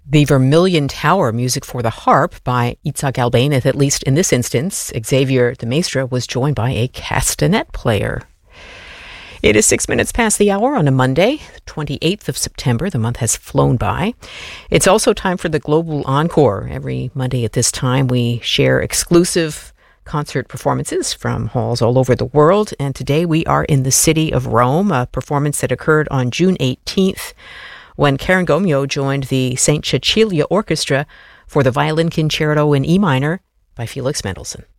The Vermilion Tower music for the harp by Itzhak Albéniz, at least in this instance. Xavier de Maistre was joined by a castanet player. It is 6 minutes past the hour on a Monday, the 28th of September. The month has flown by. It's also time for the Global Encore. Every Monday at this time, we share exclusive concert performances from halls all over the world. And today we are in the city of Rome, a performance that occurred on June 18th when Karen Gomio joined the St. Cecilia Orchestra for the Violin Concerto in E minor by Felix Mendelssohn.